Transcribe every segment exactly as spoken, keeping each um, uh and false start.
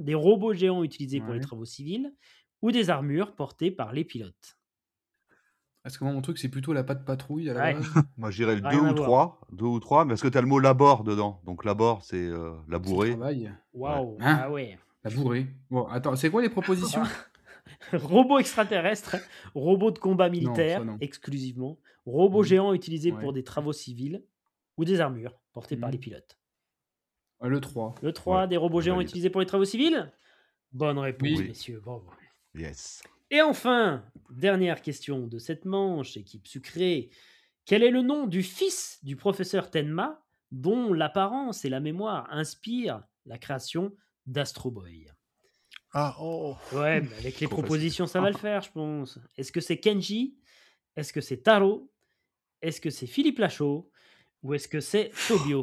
des robots géants utilisés pour les Ouais. travaux civils ou des armures portées par les pilotes? Parce que moi, mon truc, c'est plutôt la patte patrouille à la Ouais. base. Moi, je dirais le deux Rien à ou voir. trois, deux ou trois, parce que tu as le mot labor dedans. Donc labor, c'est euh, C'est labourer. travail. Ouais. Waouh! Hein? Ah ouais. Labourer. Bon, attends, c'est quoi les propositions? Robots extraterrestres, robots de combat Non, ça militaire non. exclusivement, robots Mmh. géants utilisés Ouais. pour des travaux civils ou des armures portées par les Mmh. pilotes. Ah, le trois. Le trois, Ouais, des robots je géants valide. utilisés pour les travaux civils? Bonne réponse, Oui. Oui. messieurs. Bravo. Yes. Et enfin, dernière question de cette manche, équipe sucrée. Quel est le nom du fils du professeur Tenma dont l'apparence et la mémoire inspirent la création d'Astro Boy? Ah, oh. Ouais, mais avec les Trop propositions, ça va le faire, je pense. Est-ce que c'est Kenji? Est-ce que c'est Taro? Est-ce que c'est Philippe Lachaud? Ou est-ce que c'est Tobio?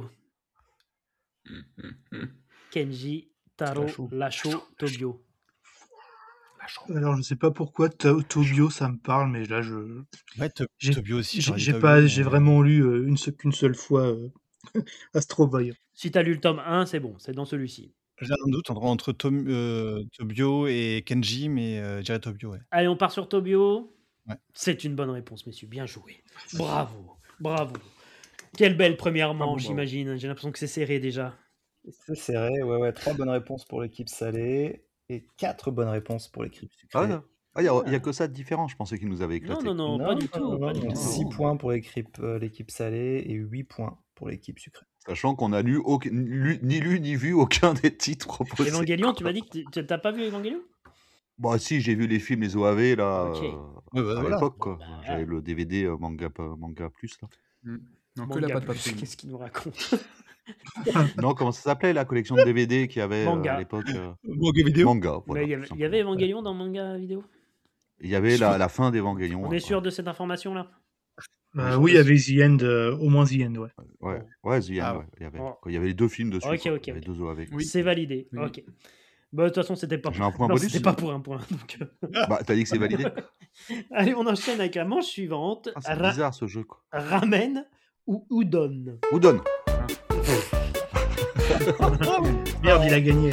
Kenji, Taro, Lachaud. Lachaud, Tobio. Alors, je sais pas pourquoi To- Tobio, ça me parle, mais là, je Ouais, To- j'ai Tobio aussi, j'ai j'aurais dit j'ai Tobio, pas, mais- j'ai vraiment lu euh, une se- qu'une seule fois euh, Astro Boy. Si t'as lu le tome un, c'est bon, c'est dans celui-ci. J'ai un doute entre, entre Tom- euh, Tobio et Kenji, mais euh, je dirais Tobio, ouais. Allez, on part sur Tobio. Ouais. C'est une bonne réponse, messieurs. Bien joué. Bravo, bravo. Quelle belle première Bravo, manche, bravo. j'imagine. J'ai l'impression que c'est serré déjà. C'est serré, ouais, ouais. Trois bonnes réponses pour l'équipe salée et quatre bonnes réponses pour l'équipe Ah, sucrée. il n'y a, y a que ça de différent. Je pensais qu'il nous avait Non, éclaté. non, non, pas du tout. Pas du tout. six points pour l'équipe euh, l'équipe salée et huit points pour l'équipe sucrée. Sachant qu'on a lu, aucun- lu- ni lu ni vu aucun des titres proposés. Evangelion, tu m'as dit que tu t'as pas vu Evangelion? Bah si, j'ai vu les films, les O A V là, Ok. euh, Ouais, bah, à voilà. l'époque. quoi. Bah, J'avais le D V D euh, manga, euh, manga plus là. Mm. Non, que Manga la patte plus, patrouille. qu'est-ce qu'il nous raconte? Non, comment ça s'appelait la collection de D V D qu'il y avait euh, Manga. à l'époque euh, Manga vidéo. Manga. Voilà, Mais il y avait, tout il y avait simplement. Evangelion dans manga vidéo? Il y avait la, la fin d'Evangelion. On ouais, est sûr de cette information-là? Euh, je oui, il y pense. avait The End, euh, au moins The End, ouais. Ouais, Bon. ouais, The End, Ah, ouais, il y avait. Bon. Quand il y avait les deux films dessus. Ok, quoi. ok, Il y avait ok. deux O A V. Oui. C'est validé. Oui. Ok. Bah, de toute façon, c'était pas, J'ai un point non, bonus. c'était pas pour un point. donc, euh. Bah, t'as dit que c'est validé. Allez, on enchaîne avec la manche suivante. Ah, c'est Ra- bizarre ce jeu. Quoi. ramen ou udon? Udon. Merde, il a gagné.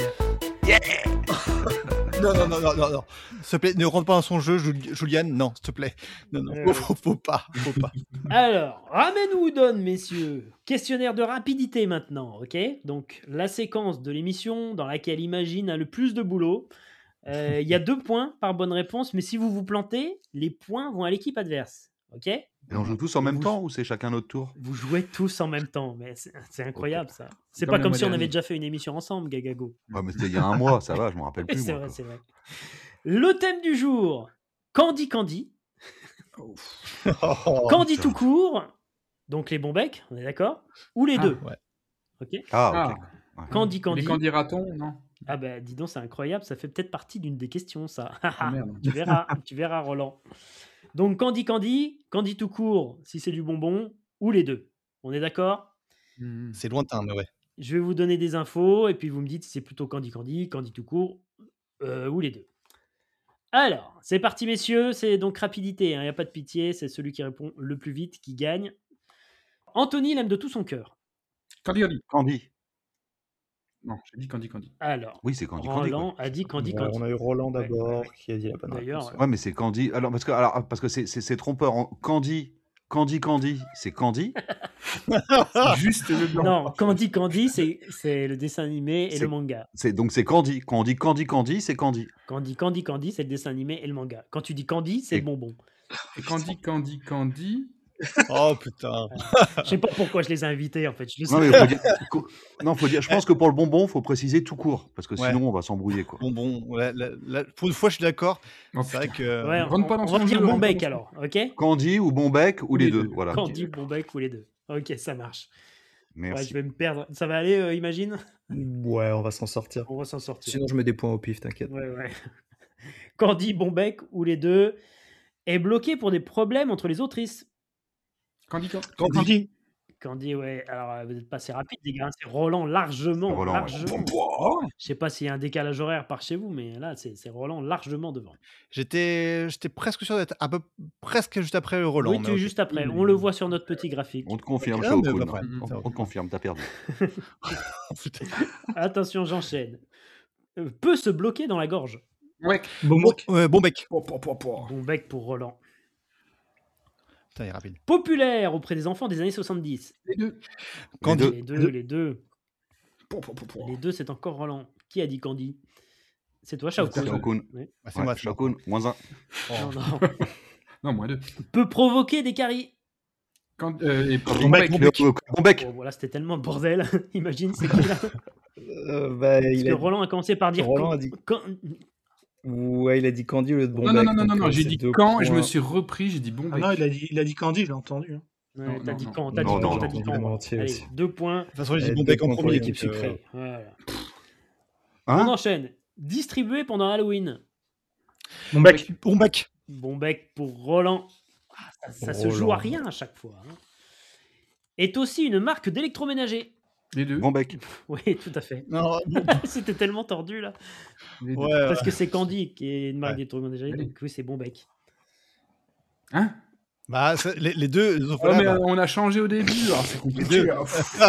Non, non, non, non, non, non. S'il te plaît, ne rentre pas dans son jeu, Jul- Juliane. Non, s'il te plaît. Non, non, Euh. faut, faut, faut pas, faut pas. Alors, ramen ou udon, messieurs? Questionnaire de rapidité maintenant, ok? Donc, la séquence de l'émission dans laquelle Imagine a le plus de boulot. Euh, Il y a deux points par bonne réponse, mais si vous vous plantez, les points vont à l'équipe adverse, ok? Et on joue tous en Et même vous- temps ou c'est chacun notre tour? Vous jouez tous en même temps, mais c'est c'est incroyable ça. C'est Comme pas le comme mois si on dernier. avait déjà fait une émission ensemble, Gagago. Ouais, mais c'était il y a un mois, ça va, je m'en rappelle plus. C'est moi, vrai, quoi. c'est vrai. Le thème du jour, Candy Candy. Oh, Candy tout court, donc les bons becs, on est d'accord? Ou les Ah, deux, ouais. ok? Ah, ok. Ah. Candy Les Candy. Candy ratons, non. Ah bah dis donc, c'est incroyable, ça fait peut-être partie d'une des questions, ça. Ah, merde. Tu verras, tu verras, Roland. Donc Candy Candy, Candy tout court, si c'est du bonbon, ou les deux. On est d'accord? Mm. C'est lointain, mais ouais. Je vais vous donner des infos, et puis vous me dites si c'est plutôt Candy Candy, Candy tout court, euh, ou les deux. Alors, c'est parti, messieurs, c'est donc rapidité, il n'y a pas de pitié, c'est celui qui répond le plus vite qui gagne. Anthony l'aime de tout son cœur. Candy Candy. Candy. Non, j'ai dit Candy Candy. Alors, Oui, c'est Candy Candy. quoi. Roland a dit Candy Ouais, Candy. on a eu Roland Ouais, d'abord ouais. qui a dit la bonne D'ailleurs, réponse. Ouais, mais c'est Candy. Alors, parce que, alors, parce que c'est, c'est, c'est trompeur. En- Candy, Candy, Candy, c'est Candy. C'est juste le blanc. Non, Candy Candy, c'est c'est le dessin animé et C'est- le manga. C'est, donc c'est Candy. Quand on dit Candy, Candy, c'est Candy. Candy Candy Candy, c'est le dessin animé et le manga. Quand tu dis Candy, c'est Et- le bonbon. Et Candy Candy Candy. Oh putain. Je sais pas pourquoi je les ai invités en fait. Je le Non, sais. mais faut dire, co- non, faut dire. Je pense que pour le bonbon, faut préciser tout court, parce que Ouais. sinon on va s'embrouiller quoi. Bon, bon, ouais, la- la- pour une fois, je suis d'accord. Oh, C'est vrai putain. que. Ouais, on rentre pas dans on son va dire jeu, bon rentre pas bec dans alors, ok? Candy ou bon bec ou les, les deux. deux. Voilà. Candy, bon bec ou les deux. Ok, ça marche. Ouais, Merci. je vais me perdre. Ça va aller, euh, imagine? Ouais, on va s'en sortir. On va s'en sortir. Sinon, je mets des points au pif, t'inquiète. Ouais, ouais. Candy, bon bec ou les deux est bloqué pour des problèmes entre les autrices. Candy Candy. Candy. Candy, ouais. Alors, euh, vous êtes passé rapide, les gars. C'est Roland largement. Roland, ouais. largement. Je sais pas s'il y a un décalage horaire par chez vous, mais là, c'est c'est Roland largement devant. J'étais, j'étais presque sûr d'être un peu, presque juste après le Roland. oui, mais tu es ok. juste après. On le voit sur notre petit graphique. On te confirme, Ah, Shao mais Kun. bah, ouais, On, ça va. on te confirme, t'as perdu. Putain. Attention, j'enchaîne. euh, peut se bloquer dans la gorge. Ouais. Bon, Bon, bec. euh, bon bec. Po, po, po, po. Bon bec pour Roland. Putain, il est rapide. Populaire auprès des enfants des années soixante-dix. Les deux. Candy. Les deux, les deux. Po, po, po, po. Les deux, c'est encore Roland. Qui a dit Candy? C'est toi, Shao Kahn. Shao Kahn. Oui. Bah, c'est Ouais, moi. Shao Kahn, moins un. Oh. Non, non. Non, moins deux. Peut provoquer des caries. Quand, euh, et pas Bon bon bec, bec. Le- le- Bon bec. Bon, voilà, c'était tellement le bordel. Imagine, c'est qui là? Euh, bah, Parce il que a... Roland a commencé par dire. Roland quand- a dit- quand- Ouais, il a dit Candy au lieu de bon Non, non, bec. non, non, non, donc, non, euh, j'ai c'est dit deux quand et je me points. suis repris, j'ai dit bon Ah bec. non, il a dit, il a dit Candy, j'ai entendu. hein. Ouais, Non, t'as non, dit non. quand, t'as dit Non, quand, non, t'as non. dit quand. Il a menti Allez, aussi. deux points De toute façon, j'ai dit Euh, bon deux bec en points pour premier. pour l'équipe l'équipe, donc, sucrée. euh, Voilà. Hein On enchaîne. Distribué pendant Halloween. Bon bec. Bon bec. Bon bec pour Roland. Ah, ça ça se joue à Roland. rien à chaque fois. hein. Est aussi une marque d'électroménager. Les deux. Bon bec. Oui, tout à fait. Non, bon, C'était tellement tordu là. Les deux. ouais, Parce que c'est Candy qui est une marque Ouais. d'électroménager, Allez. donc oui, c'est bon bec. Hein bah, ça- les, les deux, les Oh, orphelins, mais bah, euh, on a changé au début, alors c'est compliqué. hein.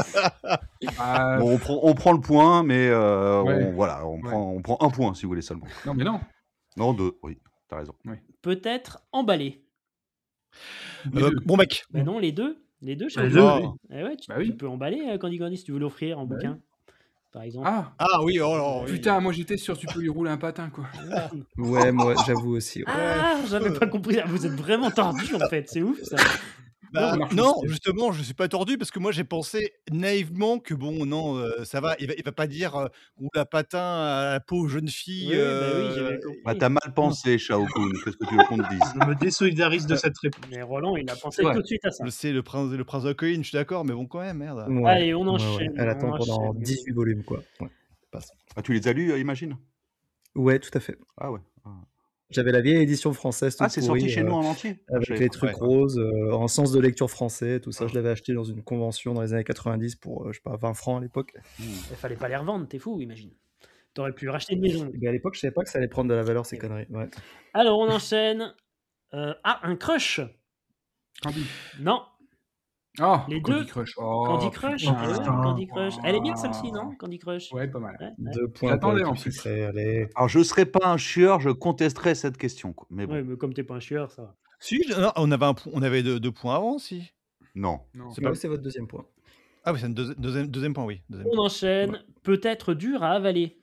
Ah, Bon, on, prend, on prend le point, mais euh, Ouais. on, voilà, on, Ouais. prend, on prend un point si vous voulez seulement. Non, mais non. Non, deux, oui, t'as raison. Peut-être emballé. Les euh, deux. bon bec. Ben non, les deux. Les deux, Les Charles. deux, oui. Eh ouais, tu, Bah oui. tu peux emballer euh, Candy Candy si tu veux l'offrir en Bah bouquin, par exemple. Ah, Ah oui, oh là. oui. putain, moi j'étais sûr tu peux lui rouler un patin, quoi. Ouais, moi, j'avoue aussi. ouais. Ah, j'avais pas compris. Ah, vous êtes vraiment tordu en fait, c'est ouf ça. Bah, ça marche non, aussi. justement, je suis pas tordu parce que moi j'ai pensé naïvement que bon, non, euh, ça va, il va, il va pas dire euh, ou la patin à la peau jeune fille. Oui, bah oui, euh, j'avais compris. Bah, t'as mal pensé, Shao Kahn. Qu'est-ce que tu veux qu'on te dise? Je me désolidarise de cette réponse. Mais Roland, il a pensé Ouais. tout de suite à ça. je sais, le prince, le prince de Coin, je suis d'accord, mais bon, quand même, merde. Ouais, Allez, on ouais, ouais. enchaîne, Elle on attend pendant enchaîne. dix-huit volumes, quoi. Ouais, passe. Ah, tu les as lus, euh, imagine? Ouais, tout à fait. Ah ouais. Ah, J'avais la vieille édition française. Ah, toute c'est sorti pourrie, chez euh, nous en entier? Ah, je Avec savais les pas. trucs Ouais. roses, euh, en sens de lecture français, tout ça. Ah. Je l'avais acheté dans une convention dans les années quatre-vingt-dix pour, euh, je sais pas, vingt francs à l'époque. Hmm. Il fallait pas les revendre, t'es fou, imagine. T'aurais pu racheter une maison. Et bien, à l'époque, je savais pas que ça allait prendre de la valeur, ces conneries. Ouais. Alors, on enchaîne. Euh, ah, un crush. Candy. Non, Ah, Les Candy deux. Crush. Oh, Candy Crush. putain. Eh ouais, putain. Candy Crush. Elle est bien celle-ci, non Candy Crush. Ouais, pas mal. Ouais, ouais. Deux points pour J'attendais, en l'équipe plus. sucrée, allez. Alors, je serais pas un chieur, je contesterais cette question. quoi. Mais bon, Ouais, mais comme t'es pas un chieur, ça va. Si, je- non, on avait, un, po- on avait deux, deux points avant, si. non. Non. C'est Bah pas- oui, c'est votre deuxième point. Ah oui, c'est un deuxi- deuxième, deuxième point, oui. Deuxième On point. enchaîne. Peut-être dur à avaler.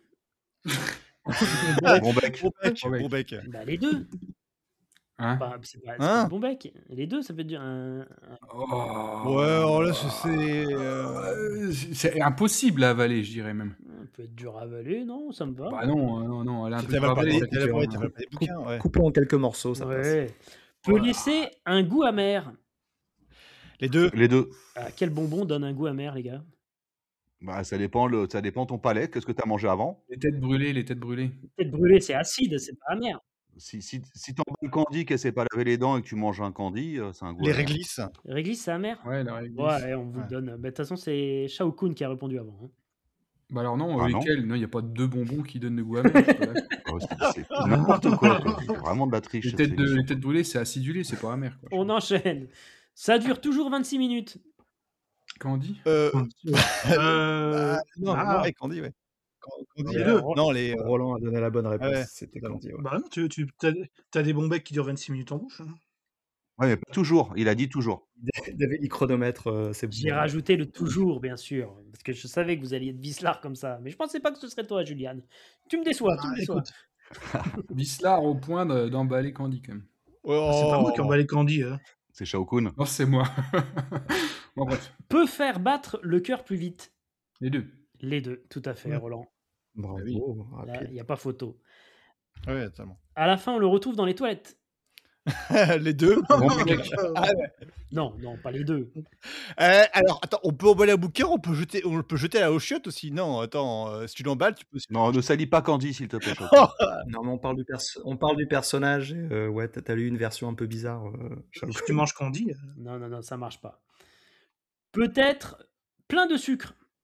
Bon bec. Bon bec, Bon bec. bon bec. Bah, les deux. Hein Bah, c'est pas, c'est Hein pas le bon bec. Les deux, ça fait dur. Un- un- Oh. Ouais, alors là, c'est- c'est. euh, Euh, C'est impossible à avaler, je dirais même. un peu dur à avaler, non Ça me va. Bah non, euh, non, non, elle est un peu T'avales pas barbelée, les- cette t'avales pas- question, t'avales hein. pas les bouquins, ouais. Coupé en quelques morceaux, ça passe. Ouais. Peut Voilà. laisser un goût amer. Les deux. Les deux. Ah, quel bonbon donne un goût amer, les gars Bah, ça dépend, le, ça dépend ton palais. Qu'est-ce que tu as mangé avant? Les têtes brûlées, les têtes brûlées. Peut-être brûlé, c'est acide, c'est pas amer. Si, si, si t'en le candy qu'elle s'est pas lavé les dents et que tu manges un candy, euh, c'est un goût. Les amer. réglisses. Réglisse, c'est amer Ouais, la réglisse. Ouais, on vous Ouais. le donne. Bah, De toute façon, c'est Shao Kahn qui a répondu avant. hein. Bah alors non, Ah euh, non. lesquels Non, il n'y a pas deux bonbons qui donnent le goût amer. je suis pas d'accord. Ah ouais, c'est- c'est n'importe quoi. quoi. C'est vraiment de la triche. les, cette têtes de, émission. les têtes brûlées, c'est acidulé, c'est pas amer. Quoi. On enchaîne. Ça dure toujours vingt-six minutes. Candy Euh, Euh, ah, non, ah. non, ouais, Candy, ouais. Can- Candy, Les euh, deux. Non, les. euh, Roland a donné la bonne réponse. Ouais. C'était Non. Candy. Ouais. Bah non, tu, tu t'as, t'as des bons becs qui durent vingt-six minutes en bouche. hein. Ouais, mais pas toujours. Il a dit toujours. Il avait le chronomètre, euh, c'est bon. J'ai rajouté le toujours, bien sûr, parce que je savais que vous alliez être vicelard comme ça. Mais je pensais pas que ce serait toi, Juliane. Tu me déçois, tu me Ah, déçois. écoute, Vislard au point de- d'emballer Candy quand même. Oh. c'est pas moi qui emballé Candy. hein. C'est Shao Kahn. Non, c'est moi. Bon, bref, Peut faire battre le cœur plus vite. les deux. Les deux, tout à fait, Ouais. Roland. Bravo. oui. Là, rapide. il n'y a pas photo. Ouais, totalement. À la fin, on le retrouve dans les toilettes. les deux. Bon bec. Ah, ouais. Non, non, pas les deux. Euh, alors, attends, on peut emballer un bouquin, on peut jeter, on peut jeter à la chiotte aussi. Non, attends, euh, si tu l'emballes, tu peux. Non, ne salis pas Candy, s'il te plaît. Shao Kahn. Non, mais on parle du, perso- on parle du personnage. et, euh, ouais, t'as, t'as lu une version un peu bizarre. euh, Shao Si Kahn. tu manges Candy. euh, Non, non, non, ça marche pas. Peut-être plein de sucre.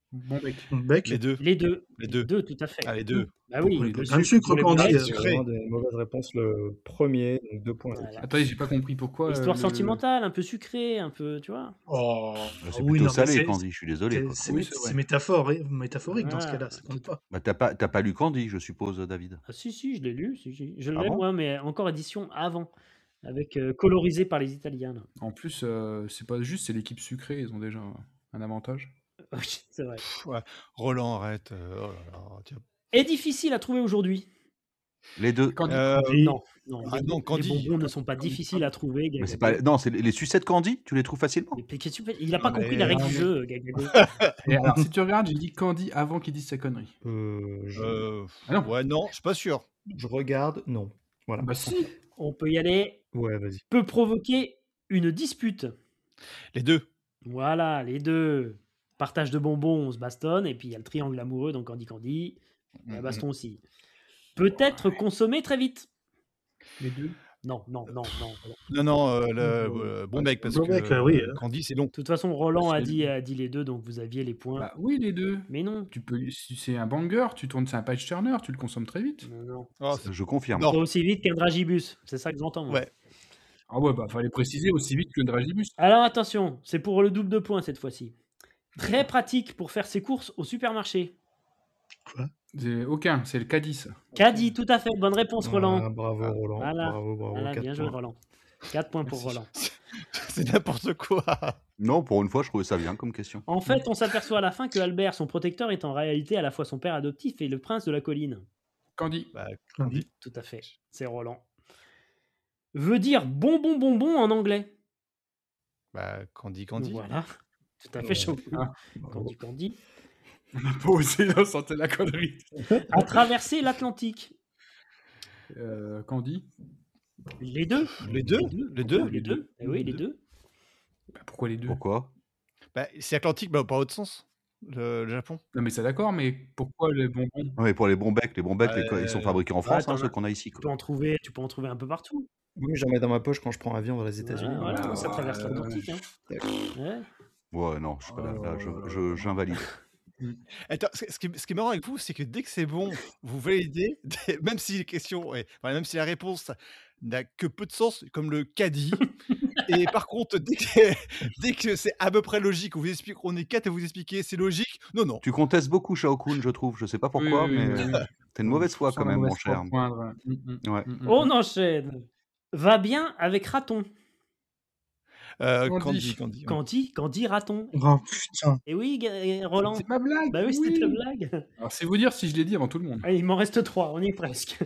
Bon bec. Bec. Les deux. Les deux. Les Les deux. deux, tout à fait. Ah, les deux. Bah oui, Pourquoi un les peu deux Un sucre pour les candy. bonbons. Ouais, euh, sucré. Vraiment des mauvaises réponses. Le premier, donc deux points. Voilà. Attendez, j'ai pas compris pourquoi. euh, Histoire le- sentimentale, un peu sucrée, un peu, tu vois. Oh, Bah, c'est oui, plutôt non, mais salé, c'est Candy, je suis désolé. c'est- Quoi. c'est Oui, mé- c'est c'est vrai. métaphorique, métaphorique dans ce Voilà, cas-là, ça compte tout- pas. Bah, t'as pas, t'as pas lu Candy, je suppose, David. Ah si, si, je l'ai lu, si, si. Je Ah l'ai bon moi, mais encore édition avant, avec euh, colorisé par les Italiens. là. En plus, euh, c'est pas juste, c'est l'équipe sucrée, ils ont déjà un avantage. Oui, c'est vrai. Pff, ouais. Roland, arrête. euh, oh là là, tiens. Est difficile à trouver aujourd'hui. Les deux. Candy. Euh, Et- Non, non, Ah les, non, bon- Candy. les bonbons ne sont pas Candy, difficiles à trouver, Mais c'est Gagago. pas. Non, c'est les les sucettes Candy, tu les trouves facilement. Mais qu'est-ce que tu fais Il n'a pas Non, compris mais- la règle non, du mais- jeu, Gagago. Et alors, si tu regardes, j'ai dit Candy avant qu'ils disent sa connerie. Euh, je... Euh, Ah non. Ouais, non, je suis pas sûr. je regarde, non. Voilà. Bah si. On peut y aller. Ouais, vas-y. Peut provoquer une dispute. Les deux. Voilà, les deux. Partage de bonbons, on se bastonne, et puis il y a le triangle amoureux, donc Candy Candy, la baston aussi. Peut être consommé très vite. Les deux. Non, non, non, non. non. Non, non, euh, le, Euh, euh, bon mec, parce bon que mec, euh, oui, euh. Candy, c'est long. De toute façon, Roland a C'est- dit, a dit les deux, donc vous aviez les points. Bah oui, les deux. Mais non. Tu peux, si c'est un banger, tu tournes, c'est un page turner, tu le consommes très vite. Non, non. Oh, c'est- Je confirme. Non. Pas aussi vite qu'un dragibus, c'est ça que j'entends. moi. Ouais. Ah ouais, bah fallait préciser aussi vite que le Dragibus. Alors attention, c'est pour le double de points cette fois-ci. Très pratique pour faire ses courses au supermarché. C'est aucun, c'est le Cadiz. Caddy, tout à fait. Bonne réponse, Roland. Ah, bravo, Roland. Voilà. Bravo, bravo. Voilà, quatre bien joué, points. Roland. quatre points pour Merci. Roland. C'est n'importe quoi. Non, pour une fois, je trouvais ça bien comme question. En fait, on s'aperçoit à la fin que Albert, son protecteur, est en réalité à la fois son père adoptif et le prince de la colline. Candy. Bah, Candy. Tout à fait. C'est Roland. Veut dire bonbon bonbon en anglais. bah Candy, Candy. Voilà. Tout à fait Ouais. chaud. Ah, Candy Candy. On n'a pas osé, on sentait la connerie. A traversé l'Atlantique. Euh, Candy. Les deux. Les deux Les deux Les deux. Eh oui, les deux. Bah, pourquoi les deux? Pourquoi Bah, c'est Atlantique, bah, pas autre sens. Le, le Japon. Non mais c'est d'accord, mais pourquoi les bonbons? Non, mais pour les bons becs, les bons becs, les- Euh, ils sont fabriqués en ouais, France, t'en hein, as- ceux qu'on a ici. Tu peux Quoi. en trouver, tu peux en trouver un peu partout. Oui, j'en mets dans ma poche quand je prends l'avion vers les États-Unis. Voilà, voilà, ça traverse euh, l'Atlantique. Hein. Ouais. Ouais, non, je suis pas là, là, je- Euh, je- j'invalide. Attends, ce ce qui, est- ce qui est marrant avec vous, c'est que dès que c'est bon, vous validez, même si les questions, ouais, enfin, même si la réponse n'a que peu de sens, comme le caddie. Et par contre, dès que, dès que c'est à peu près logique, on vous explique, on est quatre et vous expliquez, c'est logique. Non, non. Tu contestes beaucoup Shao Kun, je trouve. Je sais pas pourquoi, Oui, oui, mais oui, oui. t'as une mauvaise foi Sans quand la même, mon mauvaise foi cher. poindre. Mm, mm, Ouais. mm, mm, On mm. enchaîne. Va bien avec raton. Euh, Candy. Candy, Candy. ouais. Candy, Candy raton. Oh putain. Et oui, Ga- euh, Roland. C'est ma blague. Bah oui, c'était ta blague. Alors c'est vous dire si je l'ai dit avant tout le monde. Allez, il m'en reste trois, on y est presque.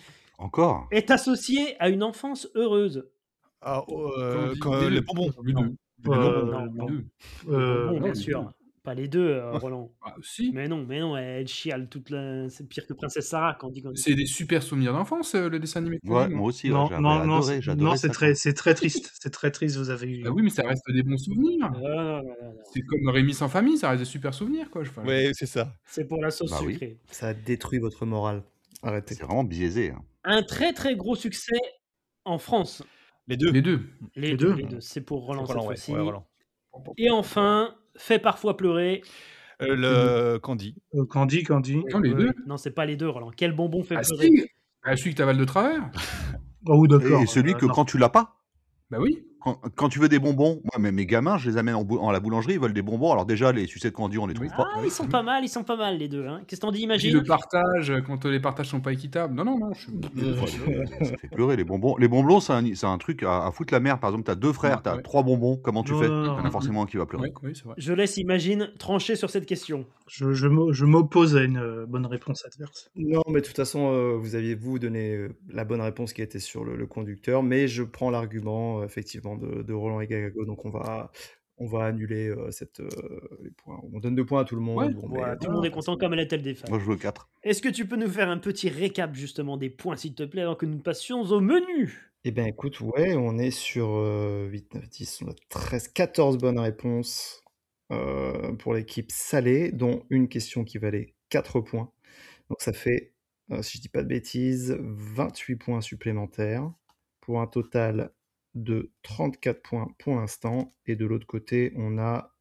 Encore Est associé à une enfance heureuse. Ah, oh, euh, Candy, quand- les les deux. bonbons. Les deux. Les Euh, deux. non, Les non. deux. Euh, Bon, non, bien les sûr. deux. Pas les deux, euh, Roland. Ah, si. Mais non, mais non, elle chiale toute la... C'est pire que Princesse Sarah, Candy Candy. C'est des super souvenirs d'enfance, euh, le dessin animé. Ouais, Candy, moi aussi, ouais, non, j'avais non, non, adoré, c'est- j'adorais non, c'est ça, très, quoi. c'est très triste. C'est très triste. Vous avez eu. Ah oui, mais ça reste des bons souvenirs. Ah, non, non, non, non. C'est comme Rémi sans famille, ça reste des super souvenirs, quoi. Enfin, Ouais, c'est ça. C'est pour la sauce Bah oui. sucrée. Ça détruit votre morale. Arrêtez. C'est vraiment biaisé. hein. Un très très gros succès en France. Les deux. Les deux. Les, Les deux, deux. les deux. C'est pour Roland C'est cette Roland, ouais. fois-ci. Ouais, Roland. Et enfin, fait parfois pleurer. Euh, le Candy. Euh, Candy, Candy. Non, les Oui, deux. oui. Non, c'est pas les deux, Roland. Quel bonbon fait Ah pleurer? si. Ah, celui que t'avales de travers. Oh oui, d'accord. Et celui euh, que non. quand tu l'as pas, Bah oui. quand, quand tu veux des bonbons, moi, mais mes gamins, je les amène en, bou- en la boulangerie, ils veulent des bonbons. Alors déjà, les sucettes Candy, on les trouve Oui. pas. Ah, ils sont pas mal, ils sont pas mal les deux. Hein. Qu'est-ce que t'en dis, Puis imagine? le partage, quand les partages sont pas équitables. Non, non, non. Je... Enfin, ça fait pleurer les bonbons. Les bonbons, c'est un, c'est un truc à, à foutre la merde. Par exemple, t'as deux frères, Ouais, t'as ouais. trois bonbons. Comment tu Non, fais non, Il y non, en a non. forcément un qui va pleurer. Ouais, oui, c'est vrai. Je laisse Imagine trancher sur cette question. Je, je m'o- je m'oppose à une euh, bonne réponse adverse. Non, mais de toute façon, euh, vous aviez vous donné euh, la bonne réponse qui était sur le, le conducteur, mais je prends l'argument euh, effectivement de, de Roland et Gagago, donc on va on va annuler euh, cette euh, les points. On donne deux points à tout le monde. Ouais, bon, mais Voilà, tout le voilà, monde est content comme elle est-elle des Moi, femmes. je veux quatre. Est-ce que tu peux nous faire un petit récap justement des points, s'il te plaît, avant que nous passions au menu? Eh bien, écoute, ouais, on est sur euh, huit, neuf, dix, on a treize, quatorze bonnes réponses euh, pour l'équipe salée, dont une question qui valait quatre points. Donc ça fait, euh, si je dis pas de bêtises, vingt-huit points supplémentaires pour un total de trente-quatre points pour l'instant. Et de l'autre côté, on a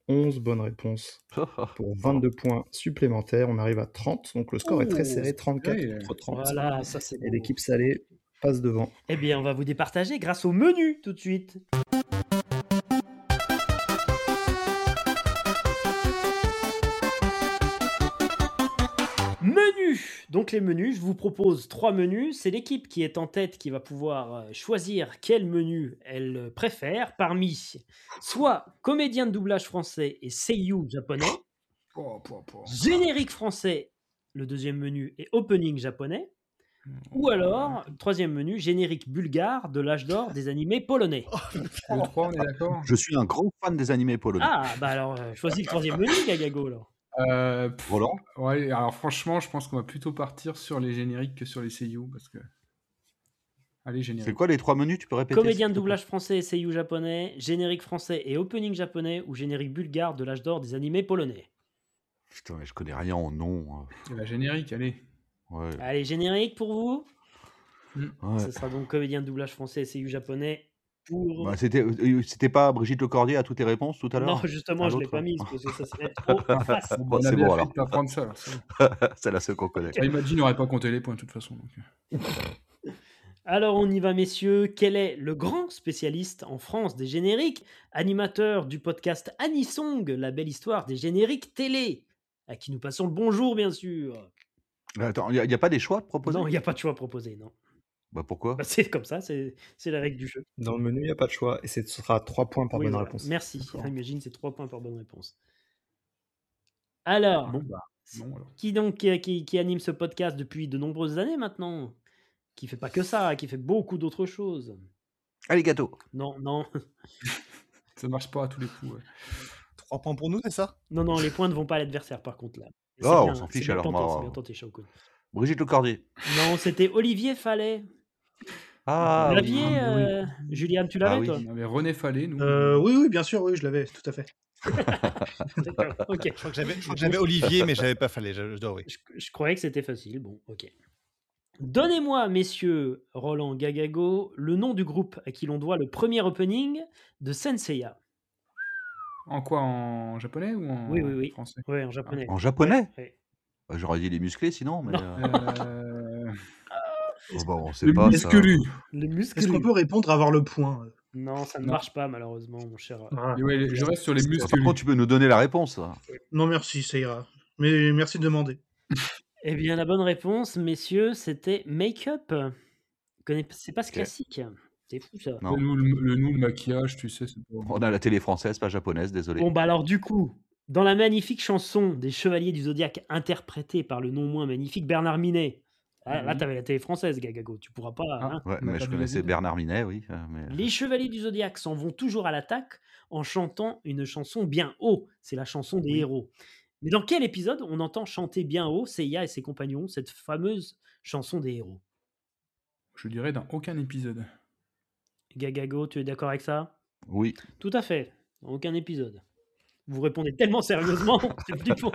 onze bonnes réponses pour vingt-deux points supplémentaires. On arrive à trente, donc le score est très Oh, serré, trente-quatre ouais. contre trente. Voilà, ça c'est Et beau. l'équipe salée passe devant. Eh bien, on va vous départager grâce au menu tout de suite. Menu. Donc les menus, je vous propose trois menus. C'est l'équipe qui est en tête qui va pouvoir euh, choisir quel menu elle préfère parmi soit comédien de doublage français et seiyuu japonais, Pouah, pouah, pouah. générique français, le deuxième menu, et opening japonais, ou alors, troisième menu, générique bulgare de l'âge d'or des animés polonais. Le trois, on est d'accord? Je suis un grand fan des animés polonais. Ah, bah alors, euh, choisis le troisième menu, Gagago, alors. Euh, pff, Roland? ouais, alors franchement, je pense qu'on va plutôt partir sur les génériques que sur les seiyuu parce que. Allez, générique. C'est quoi les trois menus? Tu peux répéter? Comédien de s'il te plaît doublage français et seiyuu japonais, générique français et opening japonais, ou générique bulgare de l'âge d'or des animés polonais. Putain, mais je connais rien en nom. hein. Et la générique, allez. Ouais. Allez, générique pour vous. ouais. Ce sera donc comédien de doublage français et seiyuu japonais pour... Bah, c'était, euh, c'était pas Brigitte Lecordier à toutes tes réponses tout à l'heure? Non, justement, À je l'ai l'autre, pas hein. mise parce que ça serait trop facile. Bon, Bon, on a c'est bien bon fait alors. de pas prendre ça. alors, c'est bon. C'est la seule qu'on connaît. Ah, Imagine n'aurait pas compté les points de toute façon. donc. Alors on y va messieurs, quel est le grand spécialiste en France des génériques, animateur du podcast Anisong, la belle histoire des génériques télé, à qui nous passons le bonjour bien sûr. Attends, il n'y a, a pas des choix de proposer? Non, il n'y a pas de choix proposé, non. Bah pourquoi? Bah, c'est comme ça, c'est c'est la règle du jeu. Dans le menu, il n'y a pas de choix et c'est- ce sera trois points par Oui, bonne voilà. réponse. Merci, D'accord. imagine c'est trois points par bonne réponse. Alors, Bon, bah, non, alors. qui donc qui, qui- qui anime ce podcast depuis de nombreuses années maintenant, qui fait pas que ça, qui fait beaucoup d'autres choses. Allez, gâteau. Non, non, Ça marche pas à tous les coups. ouais. Trois points pour nous, c'est ça? non, non, les points ne vont pas à l'adversaire par contre là. C'est Oh, on bien, s'en c'est fiche, bien alors, tenté, moi. c'est bien tenté, Shaokun. Brigitte Lecordier. Non, c'était Olivier Fallet. Ah, Vous oui. l'aviez, oui. euh, Juliane, tu l'avais Ah oui. toi On avait René Fallet, nous. Euh, oui, oui, bien sûr, oui, je l'avais, tout à fait. D'accord, ok. Je crois que j'avais, je crois que j'avais Olivier, mais j'avais pas Fallet, je, je dois avouer. Je, je croyais que c'était facile, bon, ok. Donnez-moi, messieurs, Roland, Gagago, le nom du groupe à qui l'on doit le premier opening de Senseiya. En quoi? En japonais ou en Oui, oui, oui. français? Ouais, en japonais. En japonais? Ouais. Bah, j'aurais dit les musclés sinon, mais. Non. euh, Euh... oh, bah, on sait Le pas ça. musculu. Les muscles. Est-ce qu'on peut répondre à avoir le point? Non, ça ne Non. marche pas, malheureusement, mon cher. Voilà. Et ouais, je reste sur les Par musculus. contre, tu peux nous donner la réponse. là. Non, merci, ça ira. Mais merci de demander. Eh bien, la bonne réponse, messieurs, c'était Make-up. Connais- C'est pas ce Ok. classique. C'est fou, ça. Non. Le nous, le, le nous, le maquillage, tu sais. c'est pas- On a la télé française, pas japonaise, désolé. Bon, bah alors, du coup, dans la magnifique chanson des Chevaliers du Zodiaque interprétée par le non moins magnifique Bernard Minet, là, là Oui. t'avais la télé française, Gagago, tu pourras pas. Ah. hein. Ouais, On a mais je pas connaissais devancé. Bernard Minet, oui. euh, mais... Les Chevaliers du Zodiaque s'en vont toujours à l'attaque en chantant une chanson bien haut. C'est la chanson des Oui. héros. Mais dans quel épisode on entend chanter bien haut Seiya et ses compagnons cette fameuse chanson des héros? Je dirais dans aucun épisode. Gagago, tu es d'accord avec ça? Oui. Tout à fait. Dans aucun épisode. Vous répondez tellement sérieusement, c'est flippant.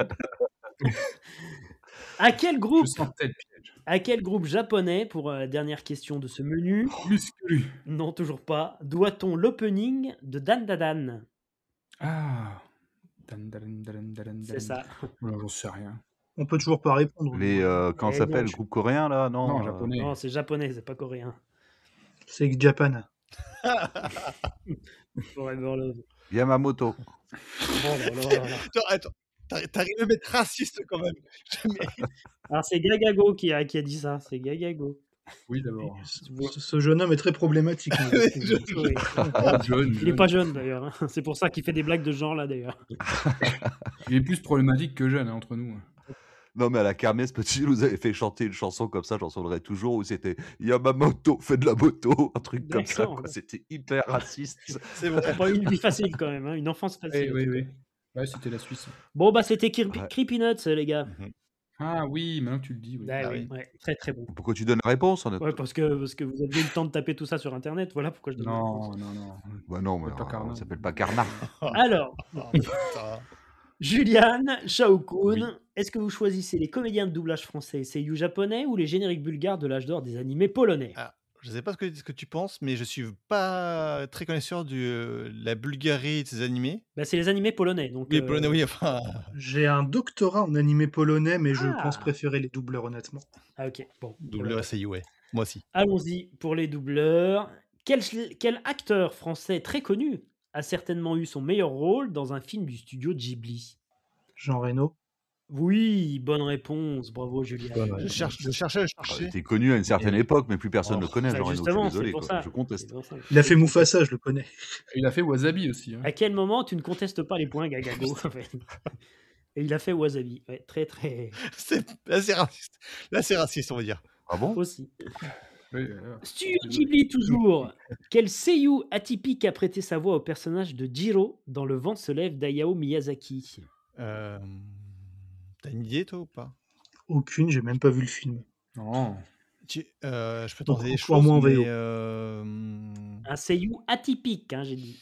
À quel groupe, Je sentais le piège. à quel groupe japonais, pour euh, la dernière question de ce menu, Musculus. non toujours pas, doit-on l'opening de Dan Dadan? Ah. Dan, dan, dan, dan, dan. C'est ça. Voilà, j'en sais rien. On peut toujours pas répondre. Les, euh, comment Eh ça s'appelle? non, Le groupe coréen, là? Non, Non, euh, japonais. Non, c'est japonais, c'est pas coréen. C'est Japan. Forever Love. Yamamoto. Oh là là là là. Attends, attends. T'arri- T'arrives même à être raciste quand même. Mais- Alors c'est Gagago qui a, qui a dit ça, c'est Gagago. Oui, d'abord. Ce, ce jeune homme est très problématique. Je- Oui. Oh, John, Il est pas jeune d'ailleurs, hein. C'est pour ça qu'il fait des blagues de ce genre là d'ailleurs. Il est plus problématique que jeune hein, entre nous. Non, mais à la kermesse, petit, nous avait fait chanter une chanson comme ça, j'en souviendrai toujours, où c'était Yamamoto fait de la moto, un truc comme ça, D'accord. quoi. C'était hyper raciste. C'est vrai. T'as pas eu une vie facile quand même, hein, une enfance facile. Oui, oui, oui. Ouais, c'était la Suisse. Bon bah c'était Creepy, Ouais. Creepy Nuts les gars. Ah oui, maintenant que tu le dis. Oui. Ah Ah oui, oui. ouais, très très bon. Pourquoi tu donnes la réponse en Ouais, parce que, parce que vous aviez eu le temps de taper tout ça sur internet, voilà pourquoi je donne la réponse. Non, non, non. Bah non, mais Pas euh, Carnat. on s'appelle pas Carnat. Alors, Putain. Juliane, Shaokun, Oui. est-ce que vous choisissez les comédiens de doublage français et seiyuu japonais ou les génériques bulgares de l'âge d'or des animés polonais? Ah. je sais pas ce que, ce que tu penses, mais je suis pas très connaisseur de euh, la Bulgarie et de ses animés. Bah, c'est les animés polonais, donc. Oui, euh, polonais, oui, enfin. J'ai un doctorat en animé polonais, mais je pense Ah. préférer les doubleurs, honnêtement. Ah, ok. Bon. Doubleur Euh, S I, ouais. Moi aussi. Allons-y pour les doubleurs. Quel, quel acteur français très connu a certainement eu son meilleur rôle dans un film du studio Ghibli? Jean Reno. Oui, bonne réponse. Bravo, Julien. Bonne Je, réponse. cherche, je cherchais, je Ah, il cherchais. était connu à une certaine Et- époque, mais plus personne ne Oh, le connaît, Bah, Jean Reno. Je suis justement, c'est désolé, pour quoi. ça. Je conteste. C'est pour ça. Il a fait Mufasa, je le connais. Il a fait Wasabi aussi. Hein. À quel moment tu ne contestes pas les points, Gagago? En fait. Et il a fait Wasabi. Ouais, très, très. c'est, là, c'est raciste. Là, c'est raciste, on va dire. Ah bon? Aussi. Oui, alors. Studio Ghibli, toujours. Quel seiyuu atypique a prêté sa voix au personnage de Jiro dans Le vent se lève d'Hayao Miyazaki? Euh, T'as une idée, toi, ou pas? Aucune, j'ai même pas vu le film. Non. Tu- euh, Je peux Donc, tenter des encore choses, moins en mais... V O. euh, Un seiyuu atypique, hein, j'ai dit.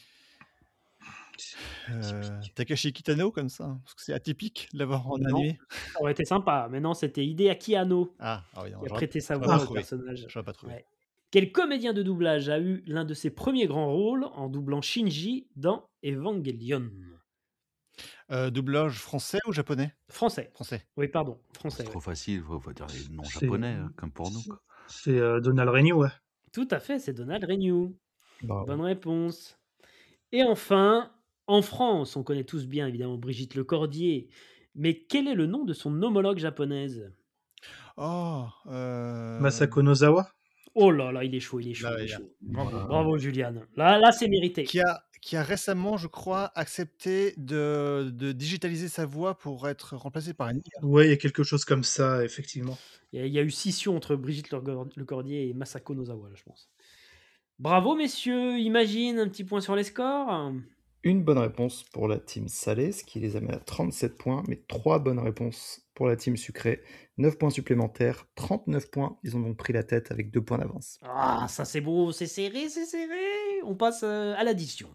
euh, Takashi Kitano, comme ça, hein, parce que c'est atypique de l'avoir en Non. animé. Ça aurait été sympa. Mais non, c'était Hideaki Anno Ah, ah oui, non, qui a j'aurais prêté sa j'aurais voix pas au trouvé. personnage. j'aurais pas trouvé. Ouais. Quel comédien de doublage a eu l'un de ses premiers grands rôles en doublant Shinji dans Evangelion? Euh, doublage français ou japonais? Français. Français. Oui, pardon. Français. C'est ouais. trop facile, faut, faut dire les noms C'est- japonais, hein, comme pour nous. quoi. C'est euh, Donald Renew, ouais. Tout à fait, c'est Donald Renew. Bravo. Bonne réponse. Et enfin, en France, on connaît tous bien évidemment Brigitte Lecordier. Mais quel est le nom de son homologue japonaise? Oh, euh... Masako Nozawa. Oh là là, il est chaud, il est chaud, Là, il est il y a- chaud. Bravo. Bravo, Juliane. Là, là c'est mérité. qui a, qui a récemment, je crois, accepté de, de digitaliser sa voix pour être remplacé par une I A. Ouais, il y a quelque chose comme ça, effectivement. Il y, a, il y a eu scission entre Brigitte Lecor- Lecordier et Masako Nozawa, là, je pense. Bravo, messieurs. Imagine un petit point sur les scores. Une bonne réponse pour la team salée, ce qui les amène à trente-sept points, mais trois bonnes réponses pour la team sucrée. neuf points supplémentaires, trente-neuf points. Ils ont donc pris la tête avec deux points d'avance. Ah, ça c'est beau, c'est serré, c'est serré. On passe euh, à l'addition.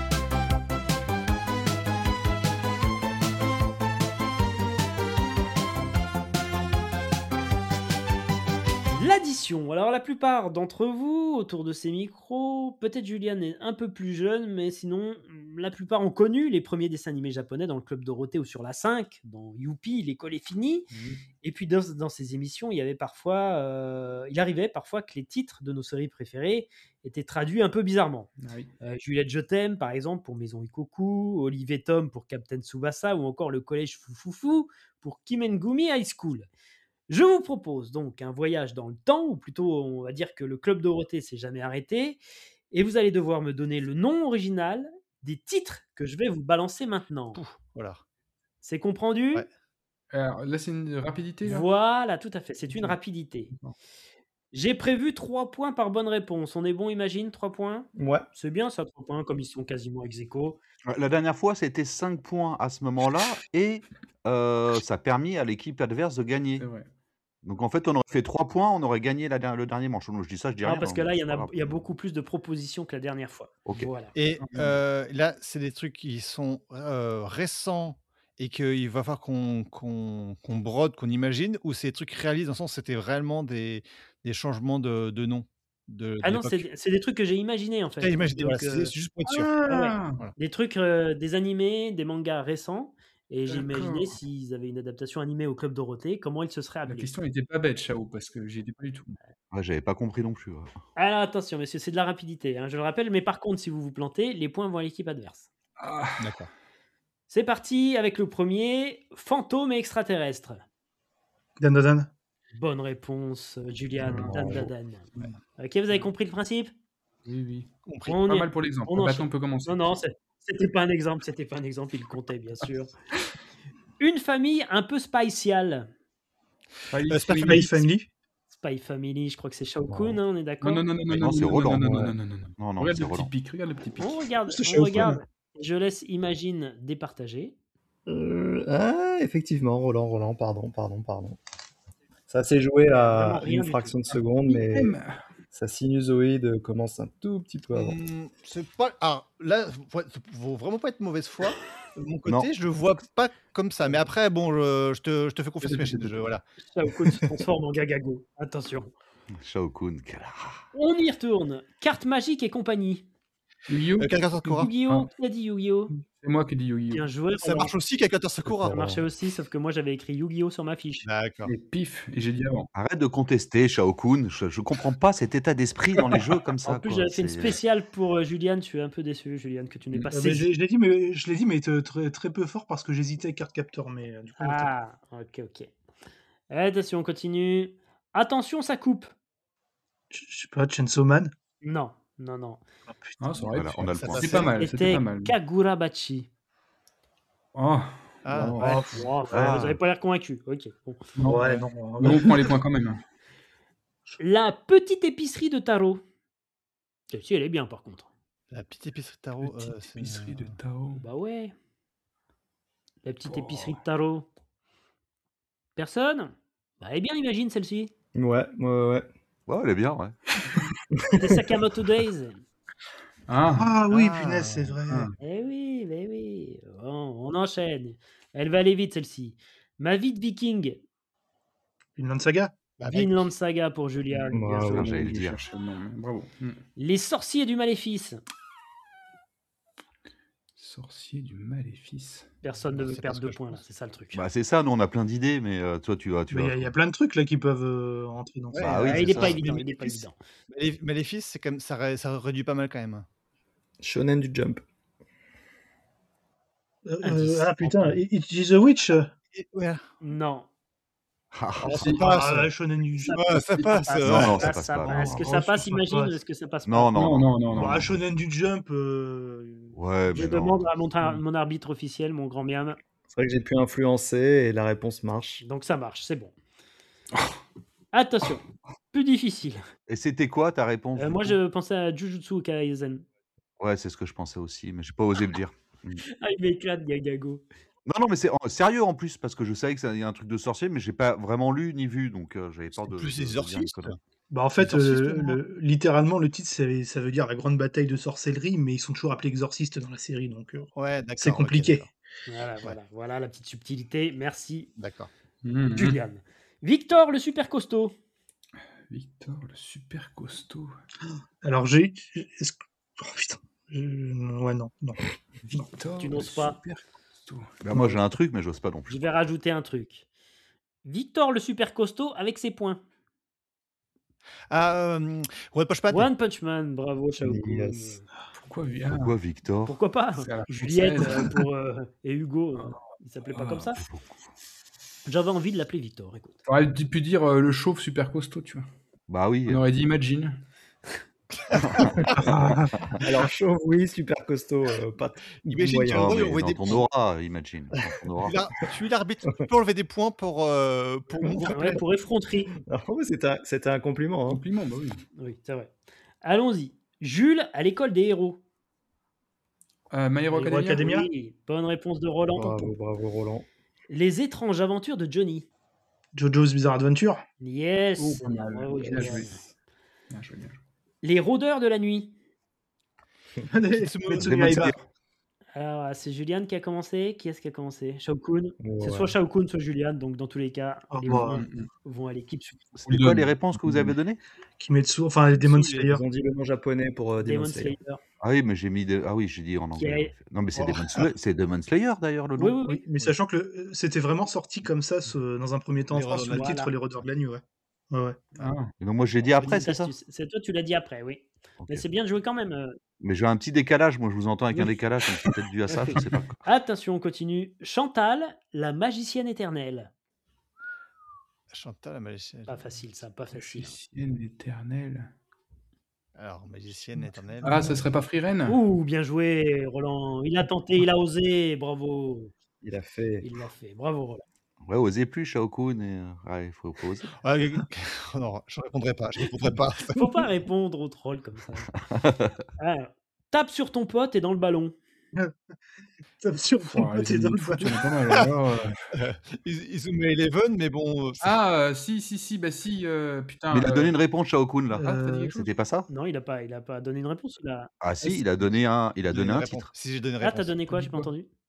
L'addition. Alors la plupart d'entre vous autour de ces micros, peut-être Juliane est un peu plus jeune, mais sinon la plupart ont connu les premiers dessins animés japonais dans le Club Dorothée ou sur la cinq, dans Youpi, l'école est finie. Et puis dans, dans ces émissions, il y avait parfois, euh, il arrivait parfois que les titres de nos séries préférées étaient traduits un peu bizarrement. Ah oui. Euh, Juliette Je t'aime, par exemple, pour Maison Ikoku, Olive et Tom pour Captain Tsubasa, ou encore le collège Foufoufou pour Kimengumi High School. Je vous propose donc un voyage dans le temps, ou plutôt on va dire que le Club Dorothée s'est jamais arrêté, et vous allez devoir me donner le nom original des titres que je vais vous balancer maintenant. Pouf, voilà. C'est comprendu? Ouais. Alors là, c'est une rapidité. Là Voilà, tout à fait, c'est une Ok. rapidité. Bon. J'ai prévu trois points par bonne réponse. On est bon, imagine, trois points? Ouais. C'est bien ça, trois points, comme ils sont quasiment ex aequo. Euh, La dernière fois, c'était cinq points à ce moment-là, et euh, ça a permis à l'équipe adverse de gagner. C'est vrai. Donc en fait, on aurait fait trois points, on aurait gagné la der- le dernier manche. Donc je dis ça, je dis Non, rien. parce que hein, là, il y, c'est en pas a, grave. il y a beaucoup plus de propositions que la dernière fois. Ok. Voilà. Et Mhm. euh, là, c'est des trucs qui sont euh, récents et qu'il va falloir qu'on qu'on qu'on brode, qu'on imagine, ou c'est des trucs réalistes dans le sens où c'était réellement des, des changements de, de nom de, Ah de non, l'époque. c'est c'est des trucs que j'ai imaginés en fait. Ah, imaginez, Donc, voilà, c'est euh, c'est juste pour être sûr. Ah, Voilà. des trucs, euh, des animés, des mangas récents. Et j'ai imaginé D'accord. s'ils avaient une adaptation animée au Club Dorothée, comment ils se seraient La appelés. question n'était pas bête, Chao, parce que j'y étais pas du tout. Ouais, j'avais pas compris non plus. ouais. Alors attention, messieurs, c'est de la rapidité, hein, je le rappelle. Mais par contre, si vous vous plantez, les points vont à l'équipe adverse. Ah, D'accord. C'est parti avec le premier, fantôme et extraterrestre. Dan Dan Dan. Bonne réponse, euh, Juliane. Bravo. Dan, dan, dan. Ok, vous avez compris le principe? oui, oui. Compris. On Pas y- mal pour l'exemple. on Maintenant, enchaîne. on peut commencer. Non, non, c'est- c'était pas un exemple, c'était pas un exemple, il comptait bien sûr. Une famille un peu spéciale. Spy Euh, Spy Family. Spy Family. Spy Family, je crois que c'est Shao Kun, Non. hein, on est Non, d'accord? non, non, non, non, Non, non, c'est non, Roland. non, non, Ouais. non, non, non, non. Non, non, Regarde c'est le petit Roland. pic, regarde le petit pic. On regarde, C'est on Shao Kun. regarde. Je laisse Imagine départager. Euh, ah, effectivement, Roland, Roland, pardon, pardon, pardon. Ça s'est joué à Vraiment rien une du fraction de seconde, mais Idem. sa sinusoïde commence un tout petit peu avant. Hum, c'est pas. Alors là, faut, faut vraiment pas être mauvaise foi. De mon côté, Non. je le vois pas comme ça. Mais après, bon, je, je te, je te fais confiance. Mais je, je- voilà. Shao Kun se transforme en Gagago. Attention. Shao Kun, quel art. On y retourne. Carte magique et compagnie. Yu-Gi-Oh! Euh, Calculator Sakura. Yu-Gi-Oh! Ah. Qui a dit Yu-Gi-Oh! C'est moi qui dis Yu-Gi-Oh! Bien joué. Ça Roland. marche aussi, Calculator Sakura. Ça marchait aussi, sauf que moi j'avais écrit Yu-Gi-Oh! Sur ma fiche. D'accord. Et pif, et j'ai dit avant. Arrête de contester, Shao Kun. Je, je comprends pas cet état d'esprit dans les jeux comme ça. En plus, quoi. j'avais fait une C'est- spéciale pour euh, Juliane. Je suis un peu déçu, Juliane, que tu n'aies Mm. pas Euh, mais saisi. j'ai- je l'ai dit, mais je l'ai dit, mais t- très, très peu fort parce que j'hésitais avec Card Captor, mais euh, du coup, on a Ah, ok, ok. Attention, on continue. Attention, ça coupe. je je sais pas, Chainsaw Man. Non, non, non. Oh, putain. Ah, ça aurait Voilà, pu. on a le Ça point. passait. C'était pas mal, c'était C'était pas mal. Kagurabachi. Oh, Ah, bon. ouais. Oh, Wow, Ah. Vous n'avez pas l'air convaincu. Ok. Bon. Non, ouais, ouais. non. Mais on prend les points quand même. La petite épicerie de Taro. Celle-ci, elle est bien, par contre. La petite épicerie de tarot. Petite euh, c'est, épicerie de euh, Tao. Bah ouais. La petite Oh. épicerie de Taro. Personne? Bah, elle est bien, imagine, celle-ci. Ouais, ouais, ouais. Ouais, elle est bien, ouais. C'était Sakamoto Days. Ah, Ah oui, Ah. punaise, c'est vrai. Ah. Eh oui, mais oui. Bon, on enchaîne. Elle va aller vite, celle-ci. Ma vie de viking. Une Saga. bah, Vinland Saga pour Julian. bien Bravo. joué. j'allais le je dire. cherchais le nom, mais bravo. Mm. Les sorciers du maléfice. Sorcier du maléfice. Personne ne Bah, veut c'est pas perdre ce deux que je points là, pense. c'est ça le truc. Bah, c'est ça, nous on a plein d'idées, mais euh, toi tu vas. Tu Il vas... y, a plein de trucs là qui peuvent euh, rentrer dans Ouais, ça. Bah oui, Ah, c'est il est ça. pas évident, Mais il est pas Maléfice- évident. Malé- Maléfice, c'est comme ça, ré- ça réduit pas mal quand même. Shonen du Jump. Euh, Indice. euh, ah putain, It It is a Witch. Et- ouais. Non. Ah, Oh, si. ça passe. Ah, la Shonen du Ça Jump. Ouais, ça passe. passe, euh, Non, non, ça ça passe, passe ça pas, passe. non, Est-ce que non. ça Oh, passe, ça imagine, passe. ou est-ce que ça passe pas? Non, non, Non, non. non, non, non. Bah, Shonen du Jump. euh, Ouais, Je mais non. demande à mon, tra- mon arbitre officiel, mon grand bien. C'est vrai que j'ai pu influencer et la réponse marche. Donc ça marche, c'est bon. Attention, plus difficile. Et c'était quoi ta réponse Euh, du moi, coup je pensais à Jujutsu Kaisen. Ouais, c'est ce que je pensais aussi, mais j'ai pas osé le dire. Ah, il m'éclate, Gagago. Non, non, mais c'est en- sérieux en plus, parce que je savais que ça y a un truc de sorcier, mais j'ai pas vraiment lu ni vu, donc euh, j'avais peur C'est de. plus de- de dire une exorciste. connerie. Bah en fait, Exorciste, euh, moi. le- littéralement, le titre, ça, ça veut dire la grande bataille de sorcellerie, mais ils sont toujours appelés exorcistes dans la série, donc euh, Ouais, d'accord. c'est ok, compliqué. d'accord. Voilà, voilà, voilà la petite subtilité. Merci, D'accord. Mm, mm. Julian. Victor, le super costaud. Victor, le super costaud. Alors j'ai... est-ce que- Oh putain. Je- Ouais, non, non. Victor, Tu le n'oses pas. super costaud. Bah, moi j'ai un truc, mais j'ose pas non Je plus. vais rajouter un truc. Victor, le super costaud avec ses points. Ah, euh, One Punch Man. One Punch Man, bravo, Shao Kahn. Yes. Pourquoi ah, Pourquoi Victor Pourquoi pas C'est à la Juliette française. euh, pour, euh, et Hugo, euh, il s'appelait pas Ah. comme ça. J'avais envie de l'appeler Victor, écoute. T'aurais dû- pu dire euh, le chauve super costaud, tu vois. Bah oui. On aurait dit Imagine. Alors, chauve, oui, super costaud, euh, pas Imagine, moyen. tu Non, vois, mais on voit dans des ton points. aura, imagine. Dans ton aura. Tu es l'ar- Tu es l'arbitre. Tu peux enlever des points pour, euh, pour mon Ouais, pour effronterie. Alors, oui, c'était un, c'était un compliment. Hein. Compliment, bah oui. Oui, c'est vrai. Allons-y. Jules à l'école des héros. Euh, My Hero My Hero Academia. Academia. Oui, bonne réponse de Roland. Bravo, bravo, Roland. Les étranges aventures de Johnny. Jojo's Bizarre Adventure. Yes. Oh, pas mal. Bravo, Bien Julien. joué. Bien joué, bien joué. Les rôdeurs de la nuit. Metsumu Demon Aiba. Slayer. Alors, c'est Juliane qui a commencé. Qui est-ce qui a commencé? Shao Kahn. C'est Ouais. soit Shao Kahn, soit Juliane. Donc, dans tous les cas, Oh, les bah, points Mm, mm. vont à l'équipe. C'était quoi les réponses que vous avez données Kimetsu, enfin les Demon Sous les- Slayer. Ils ont dit le nom japonais pour euh, Demon Demon Slayer. Slayer. Ah oui, mais j'ai mis. des- Ah oui, j'ai dit en Qui anglais. a- Non, mais c'est Oh. Demon Slayer, c'est Demon Slayer d'ailleurs le nom. Oui, oui, oui. Oui, mais sachant que le- c'était vraiment sorti comme ça ce- dans un premier temps en Les France Rodeurs sous de le la titre Nuit. Les Rodeurs de la Nuit, ouais. Ouais, ouais. Ah. Et donc moi j'ai dit après, c'est ça Petite astuce. C'est toi, tu l'as dit après, oui. Ok. Mais c'est bien de jouer quand même. euh. Mais j'ai un petit décalage, moi je vous entends avec un Oui. décalage, donc c'est peut-être dû à ça, je sais pas. Attention, on continue. Chantal, la magicienne éternelle. Chantal, la magicienne. Pas facile, ça, pas facile. Magicienne éternelle. Alors, magicienne éternelle. Ah, ça serait pas Freeren Ouh, bien joué, Roland. Il a tenté, il a osé. Bravo. Il a fait. Il l'a fait. Bravo, Roland. Ouais, osez plus, Shao Kahn, et... euh, ouais, il faut, faut oser. Ah, oh non, je répondrai pas. Je répondrai pas. Faut pas répondre aux trolls comme ça. Alors, tape sur ton pote et dans le ballon. Ça me surprend Oh, quand les t'es dans ennemis le de foot, il ballon. y en a pas mal. Alors, euh, Iz- Izuma Eleven, mais bon. euh, c'est- Ah, euh, si, si, si, bah si, euh, putain. Mais il a euh, donné une réponse, Shao Kahn, là. Ah, t'as dit Euh, quelque chose C'était pas ça Non, il a pas, il a pas donné une réponse. Il a... Ah si. si, il a donné un, il a j'ai donné une un réponse. titre. Si j'ai donné Ah, t'as réponse. donné quoi? dit J'ai pas quoi entendu.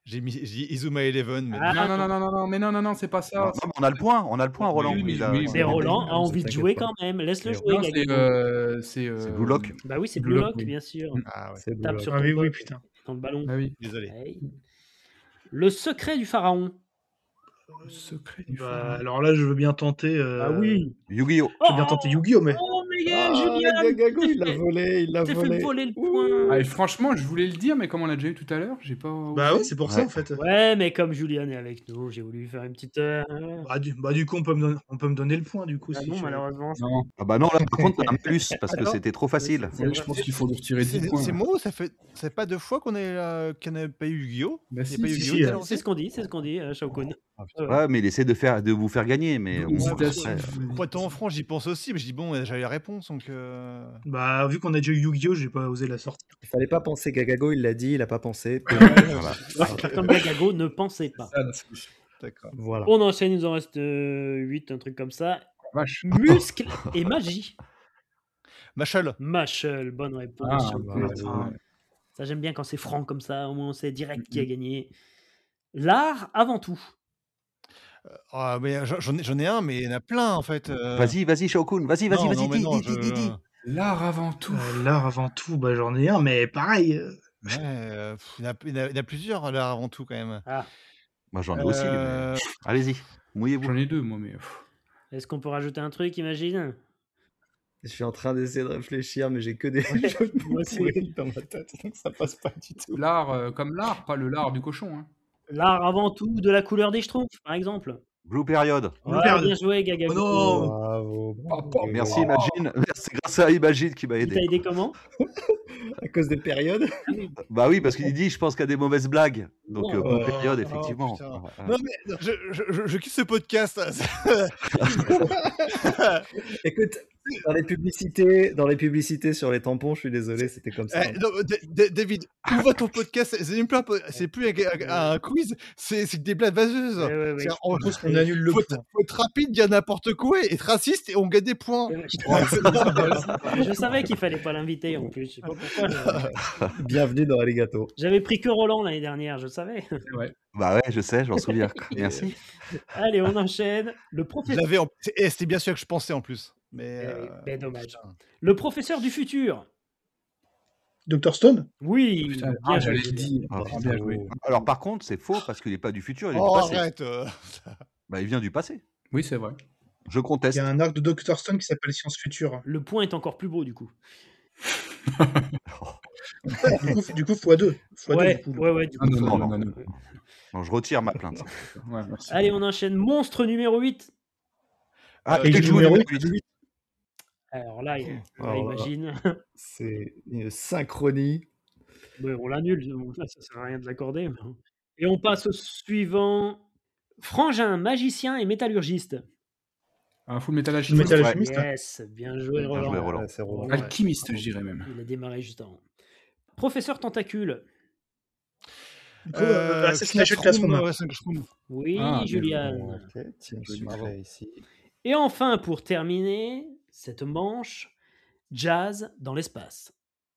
J'ai mis j'ai dit Izuma Eleven, mais Ah, Non, non, non, non, non, non, mais non, non, non, c'est pas Non, ça. non, mais on a le point, on a le point, Oui, Roland. oui, Il a- oui, c'est oui, Roland, oui, a oui, envie de t'inquiète jouer pas. quand même. Laisse-le Mais jouer, Non, c'est Gagago. euh, c'est C'est euh, Blue Lock. Bah oui, c'est Blue Blue Lock, Lock, oui. bien sûr. Mm. Ah ouais, C'est Blue Tape Lock. sur Ah ton oui, oui, pote putain. dans le ballon. Ah oui. désolé. Hey. Le secret du pharaon. Le secret du Bah, pharaon. alors là, je veux bien tenter. Ah euh, oui. Yu-Gi-Oh! Je veux bien tenter Yu-Gi-Oh, mais. Oh, mais yeah, Ah, Julien, Gagago, t'es il l'a fait- volé, il l'a t'es fait volé. voler le Ouh. point. Ah, et franchement, je voulais le dire, mais comme on l'a déjà eu tout à l'heure, j'ai pas. Bah osé. ouais, c'est pour Ouais. ça en fait. Ouais, mais comme Julien est avec nous, j'ai voulu faire une petite. euh, Bah du, bah, du coup, on peut, me donner, on peut me donner le point du coup. Ah si non, je- malheureusement. Non, Ah bah non, là, par contre, t'as un plus, parce que Attends. c'était trop facile. C'est ouais, vrai. je pense qu'il faut lui retirer C'est dix points. c'est là. moi ou ça fait c'est pas deux fois qu'on est euh, qu'on n'a pas eu Yu-Gi-Oh? Bah Il y a si, pas eu si, Yu-Gi-Oh si, tout à euh, l'heure C'est aussi ce qu'on dit, c'est ce qu'on dit, euh, Shao Kahn. Ah, putain. Ouais. Ouais, mais il essaie de, faire, de vous faire gagner, mais... bon, Hésitation. après, Pour être en franc, j'y pense aussi, mais je dis bon, j'avais la réponse, donc. euh, Bah, vu qu'on a déjà eu Yu-Gi-Oh, j'ai pas osé la sortir. Il fallait pas penser Gagago, il l'a dit, il a pas pensé. voilà. Comme Gagago ne pensait pas. Ça, la solution. D'accord. Voilà. On enchaîne, il nous en reste huit, un truc comme ça. Vache. Muscle et magie. Machel. Machel, bonne réponse. Ah, Shao bah, Kahn. putain. ouais. Ça, j'aime bien quand c'est franc comme ça, au moins on sait direct qui a Mhm. gagné. L'art avant tout. Ah, mais j'en j'en ai, j'en ai un, mais il y en a plein en fait. euh. Vas-y, vas-y, Shaokun, vas-y, vas-y, Non, vas-y, non, mais dis, non, dis, dis, dis, je- dis. L'art avant tout. Euh, L'art avant tout, bah j'en ai un, mais pareil. euh, Ouais, euh, pff, il y, en a- il y en a- il y en a plusieurs là avant tout quand même. Ah, Moi, j'en ai aussi, mais... Euh, Allez-y, mouillez-vous. J'en ai deux, moi, mais. pff. est-ce qu'on peut rajouter un truc, imagine? Je suis en train d'essayer de réfléchir, mais j'ai que des Ouais, jeux de moi mots aussi. pourris dans ma tête, donc ça passe pas du tout. L'art, euh, comme l'art, pas le lard du cochon. Hein. L'art avant tout de la couleur des schtroumpfs, par exemple. Blue Period. Blue Ouais, Period. bien joué, Gagago. Oh non. Bravo, bravo. Papa, Merci, Gagago. Imagine. C'est grâce à Imagine qui m'a Il t'a aidé. aidé comment? À cause des périodes. Bah oui, parce qu'il dit, je pense qu'il y a des mauvaises blagues. Donc, Non. euh, Blue Oh, Period, oh, effectivement. putain. Ouais. Non mais je, je, je, je quitte ce podcast. Écoute, dans les publicités, dans les publicités sur les tampons, je suis désolé, c'était comme ça. Eh, non, D- D- David, ouvre ton podcast. C'est même plus un, po- c'est plus un, un- un quiz, c'est c'est des blagues vaseuses. Ouais, ouais, ouais. C'est- on- Je pense qu'on annule le faut, être, point. faut être rapide, dire n'importe quoi, et être raciste et on gagne des points. Mais je savais qu'il fallait pas l'inviter en plus. Je sais pas pourquoi. je- Bienvenue dans Alligato. J'avais pris que Roland l'année dernière, je savais. Ouais. Bah ouais, je sais, j'en souviens. Merci. Allez, on enchaîne. Le Je professeur. l'avais en- c'est- eh, C'était bien sûr que je pensais en plus. Mais, Eh oui, euh, mais dommage. putain. Le professeur du futur. docteur Stone. Oui, Putain, bien ah, joué, j'allais le Julien. dire. Ah, Ah, bien joué. Alors, par contre, c'est faux parce qu'il n'est pas du futur, il est Oh, du passé. arrête. euh. Bah, il vient du passé. Oui, c'est vrai. Je Il conteste. y a un arc de docteur Stone qui s'appelle Science Future. Le point est encore plus beau du coup. Du coup, du coup fois deux. Fois deux, Ouais, du coup. ouais, ouais, du Ah, coup. non, non, non, non, non, non. Non, je retire ma plainte. Ouais, merci. Allez, on enchaîne. Monstre numéro huit. Ah, Euh, et et joue numéro numéro huit. Alors là, il- là, Alors là. imagine. C'est une synchronie. Ouais, on l'annule. bon, Ça, ça sert à rien de l'accorder. mais bon. Et on passe au suivant. Frangin, magicien et métallurgiste. Un full metal Full Metal Ouais. Alchemist. Yes, bien joué, Bien Roland. joué, Roland. Ouais, c'est Roland. Ouais. Alchimiste, je dirais même. Il a démarré juste avant. Professeur Tentacule. Du coup, euh, Assassination Classroom, Classroom. ouais, Classroom. Oui, Ah, bien Julian. Ok, tiens, Joli, sucré bravo. ici. Et enfin, pour terminer cette manche, jazz dans l'espace.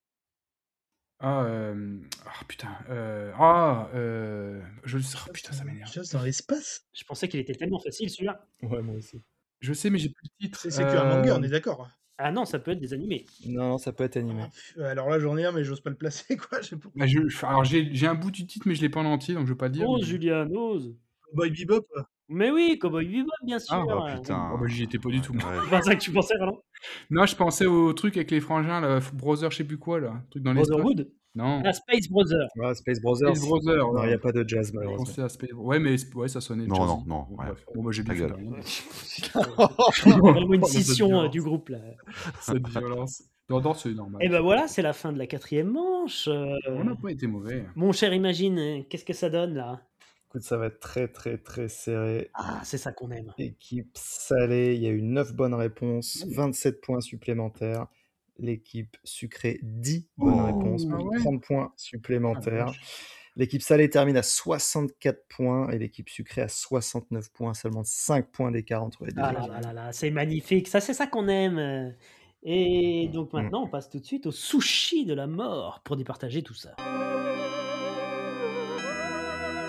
Ah, euh... ah putain. Euh... Ah, euh... je le sais. Oh, putain, ça m'énerve. Jazz dans l'espace. Je pensais qu'il était tellement facile celui-là. Ouais, moi aussi. Je sais, mais j'ai plus le titre. C'est c'est que un manga, Euh, on est d'accord. Ah non, ça peut être des animés. Non, non, ça peut être animé. Ah, pff, Alors là, j'en ai un, mais j'ose pas le placer, quoi. Je sais pas. bah, je- je- Alors, j'ai j'ai un bout du titre, mais je l'ai pas en entier, donc je vais pas le dire. Ose, mais- Julian, ose. Boy Bebop. Mais oui, Cowboy Bebop, bien sûr. Ah, Oh putain. Oh, bah, j'y étais pas du tout. moi. Ouais. C'est pas ça que tu pensais, Roland? Non, je pensais au truc avec les frangins, là, Brother, je sais plus quoi, là. Un truc dans l'espace. Brotherhood? Non. Ah, Space Brother. Ouais, Space Brothers. Space Brother. Non, il ouais. n'y a pas de jazz, Je malheureusement. pensais à Space... Ouais, mais ouais, ça sonnait. Non, jazzy. non, non, Bon, ouais. bref. Bon, bah, j'ai Ta bien fait gueule. de rien. Vraiment une Oh, cette scission euh, violence. du groupe, là. Cette violence. Non, non, c'est normal. Et ben voilà, c'est la fin de la quatrième manche. euh. On n'a pas été mauvais. Mon cher Imagine, euh, qu'est-ce que ça donne, là? Écoute, ça va être très, très, très serré. Ah, c'est ça qu'on aime. Équipe salée, il y a eu neuf bonnes réponses, vingt-sept points supplémentaires. L'équipe sucrée, dix bonnes Oh, réponses, ah pour ouais. trente points Ah, supplémentaires. vache. L'équipe salée termine à soixante-quatre points et l'équipe sucrée à soixante-neuf points, seulement cinq points d'écart entre les deux Ah là équipes. là là là, c'est magnifique. Ça, c'est ça qu'on aime. Et donc Mm. maintenant, on passe tout de suite au sushi de la mort pour départager tout ça.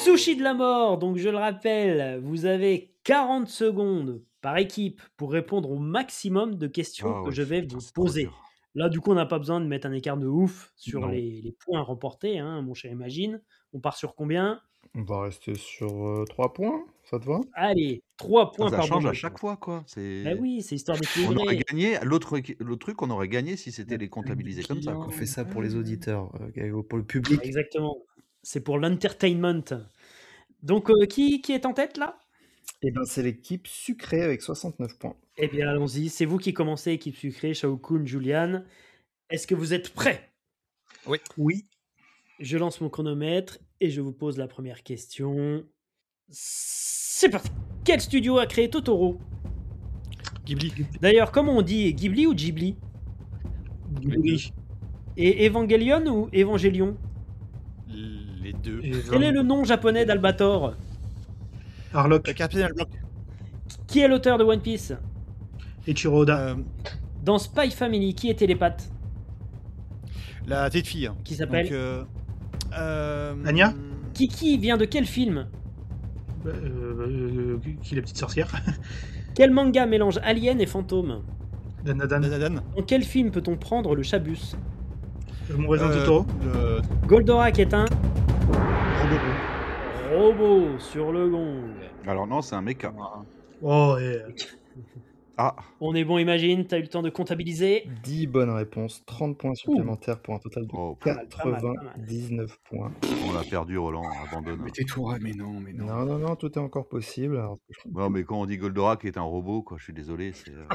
Sushi de la mort, donc je le rappelle, vous avez quarante secondes par équipe pour répondre au maximum de questions Ah que ouais, je vais putain, vous c'est trop poser. dur. Là, du coup, on n'a pas besoin de mettre un écart de ouf sur Non. les, les points remportés, hein, mon cher Imagine. On part sur combien? On va rester sur euh, trois points, ça te va? Allez, trois Ah, points ça par change bonne à chaque réponse. fois, quoi. Bah C'est... oui, c'est histoire On aurait d'équilibrer. gagné, l'autre, équi- l'autre truc, on aurait gagné si c'était les comptabilisés comme ça, On quoi. fait ça pour les client. auditeurs, euh, Gago, pour le public. Exactement. C'est pour l'entertainment. Donc, euh, qui, qui est en tête là? Et ben c'est l'équipe sucrée avec soixante-neuf points. Eh bien, allons-y. C'est vous qui commencez, équipe sucrée, Shao Kun, Julian. Est-ce que vous êtes prêts? Oui. Je lance mon chronomètre et je vous pose la première question. C'est parti. Quel studio a créé Totoro? Ghibli. D'ailleurs, comment on dit, Ghibli ou Ghibli? Ghibli. Et Evangelion ou Evangelion? Les deux. Et Quel est le nom japonais d'Albator? Harlock. Le Capitaine Block. Qui est l'auteur de One Piece? Eiichiro Oda. Euh, Dans Spy Family, qui est Télépathe? la petite fille. Qui s'appelle? Donc, euh, euh, Anya Kiki vient de quel film? Bah, euh, euh, qui est la petite sorcière? Quel manga mélange alien et fantôme? Danadan. Danadan. Dans quel film peut-on prendre le Chabus? Mon voisin Euh, Totoro. le Goldorak est un robot. robot sur le gong. Alors non, c'est un méca. Oh, et... Ah, On est bon, Imagine, t'as eu le temps de comptabiliser. dix bonnes réponses, trente points supplémentaires pour un total de oh, Pas mal, pas mal, pas mal. quatre-vingt-dix-neuf points. on l'a perdu, Roland, abandonne. Mais tais-toi, mais non, mais non. Non, non, non, tout est encore possible. Alors, je- Non, mais quand on dit Goldorak est un robot, quoi, je suis désolé, c'est... euh,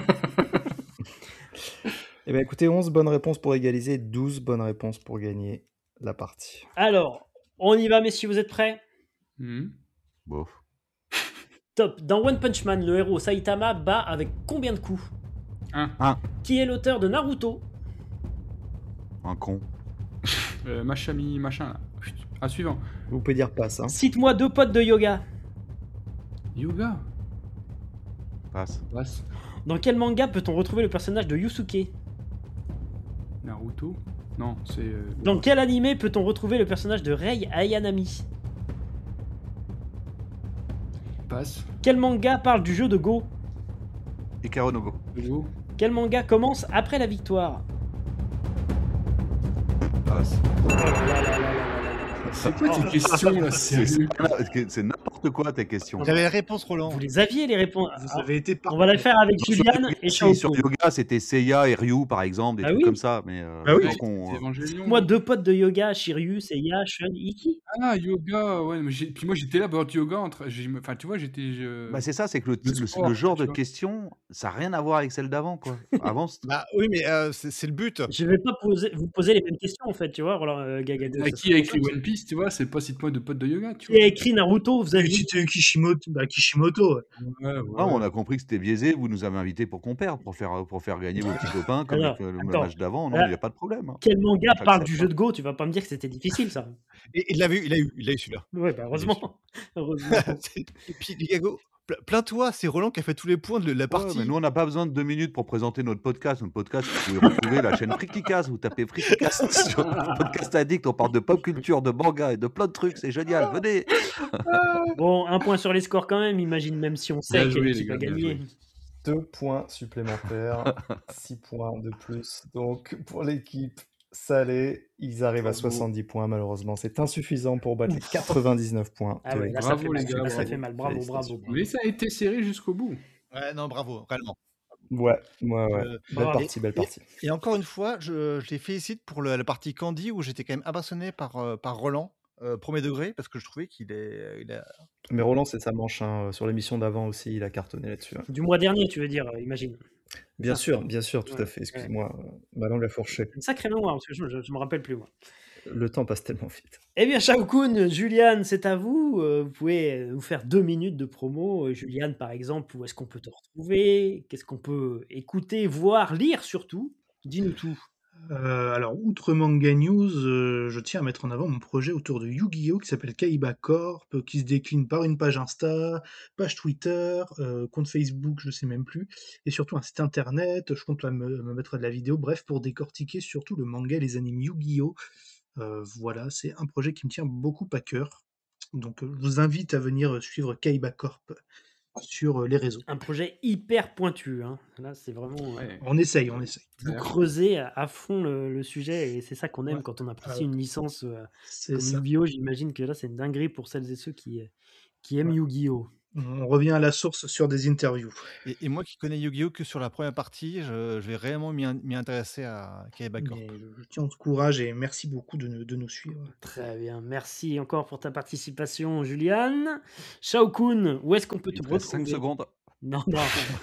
Eh bien, écoutez, onze bonnes réponses pour égaliser, douze bonnes réponses pour gagner la partie. Alors, on y va, messieurs, vous êtes prêts? Hmm. bof. Top. Dans One Punch Man, le héros Saitama bat avec combien de coups? Un. Un. Qui est l'auteur de Naruto? Un con. Euh, Machami, machin là. Chut. Ah, suivant. Vous pouvez dire passe. Hein. Cite-moi deux potes de yoga. Yoga. Passe. Passe. Dans quel manga peut-on retrouver le personnage de Yusuke? Naruto. Non, c'est. euh, Dans quel animé peut-on retrouver le personnage de Rei Ayanami? Passe. Quel manga parle du jeu de Go? Ikaru no Go. Go. Quel manga commence après la victoire? Passe. C'est quoi tes questions là, C'est sérieux? c'est- c'est n'importe quoi tes questions. J'avais la réponse, Roland. Vous les aviez les réponses? Vous avez été On va la faire avec Sur Julian Yoga, et si, Shao sur Kun. Yoga, c'était Seiya et Ryu, par exemple, des Ah trucs oui. comme ça. Mais euh, Bah oui. donc on- C'est Evangelion. Moi, deux potes de yoga, Shiryu, Seiya, Shun, Iki. Ah, yoga, ouais. Mais j'ai- puis moi j'étais là, bah, yoga, entre... j'ai- enfin tu vois, j'étais. je- Bah, c'est ça, c'est que le, Le le- sport, le genre tu de vois. question, ça n'a rien à voir avec celle d'avant, quoi. Avant, c'était- Bah oui, mais euh, c'est c'est le but. Je vais pas poser, vous poser les mêmes questions en fait, tu vois, Roland euh, Gagado. Ah, ça qui serait a trop écrit simple. One Piece, tu vois, c'est pas cite-moi de potes de yoga, tu Qui vois. a écrit Naruto? Vous avez vu? C'était Kishimoto. Bah, Kishimoto. ouais. Ouais, ouais. Ah, on a compris que c'était biaisé, vous nous avez invités pour qu'on perde, pour faire, pour faire gagner vos petits copains, comme Alors, avec, euh, le attends. match d'avant. Non, il Là- n'y a pas de problème. hein. Quel manga J'accepte, parle du hein. jeu de Go? Tu vas pas me dire que c'était difficile ça. Et il l'a vu, il a eu, il a eu celui-là. Ouais, bah heureusement. Heureusement. Et puis, Gago, pla- plains-toi, c'est Roland qui a fait tous les points de la Ouais, partie. mais nous, on n'a pas besoin de deux minutes pour présenter notre podcast. Notre podcast, vous pouvez retrouver la chaîne Frikicast. Vous tapez Frikicast sur Podcast Addict. On parle de pop culture, de manga et de plein de trucs. C'est génial. Venez. Bon, un point sur les scores quand même, imagine, même si on sait Bien que joué, l'équipe les gars, va bien gagner. joué. Deux points supplémentaires, six points de plus. Donc pour l'équipe salée, ils arrivent à Bravo. soixante-dix points malheureusement. C'est insuffisant pour battre les quatre-vingt-dix-neuf points. Ah de ouais, là, l'équipe. ça Bravo, fait mal. les gars, Là, ça bravo. fait mal. Bravo, bravo. Félicitations. Mais ça a été serré jusqu'au bout. Ouais, non, bravo, réellement. Ouais, ouais, ouais. Euh, Belle bravo. partie, belle partie. Et encore une fois, je, je les félicite pour le- la partie Candy où j'étais quand même impressionné par, euh, par Roland, euh, premier degré, parce que je trouvais qu'il est, il a... Mais Roland, c'est sa manche. hein. Sur l'émission d'avant aussi, il a cartonné là-dessus. hein. Du mois dernier, tu veux dire, euh, imagine. Bien Ça. sûr, bien sûr, tout Ouais, à fait. Excusez-moi, euh, ma langue a fourché. Une sacrée mémoire, parce que je, je, je me rappelle plus, moi. Le temps passe tellement vite. Eh bien, Shao Kun, Julian, c'est à vous. Euh, vous pouvez nous faire deux minutes de promo. Euh, Julian, par exemple, où est-ce qu'on peut te retrouver? Qu'est-ce qu'on peut écouter, voir, lire surtout? Dis-nous tout. Euh, alors, outre Manga News, euh, je tiens à mettre en avant mon projet autour de Yu-Gi-Oh! Qui s'appelle Kaiba Corp, euh, qui se décline par une page Insta, page Twitter, euh, compte Facebook, je sais même plus, et surtout un site internet. Je compte me, me mettre de la vidéo, bref, pour décortiquer surtout le manga et les animes Yu-Gi-Oh! Euh, voilà, c'est un projet qui me tient beaucoup à cœur. Donc, euh, je vous invite à venir suivre Kaiba Corp sur euh, les réseaux. Un projet hyper pointu. Hein. Là, c'est vraiment. euh, Ouais. On essaye, on essaye. Ça a Vous l'air- creusez à, à fond le, le sujet et c'est ça qu'on aime Ouais. quand on apprécie Ah, une licence euh, C'est comme ça. Yu-Gi-Oh! J'imagine que là, c'est une dinguerie pour celles et ceux qui, euh, qui aiment Ouais. Yu-Gi-Oh! On revient à la source sur des interviews. Et, et moi qui connais Yu-Gi-Oh que sur la première partie, je, je vais réellement m'y in- m'y intéresser à Kaiba Corp. Mais je, je tiens au courage et merci beaucoup de, nous- de nous suivre. Très bien. Merci encore pour ta participation, Juliane. Shao Kun, où est-ce qu'on peut Il te te reste cinq retrouver? secondes. Non, non.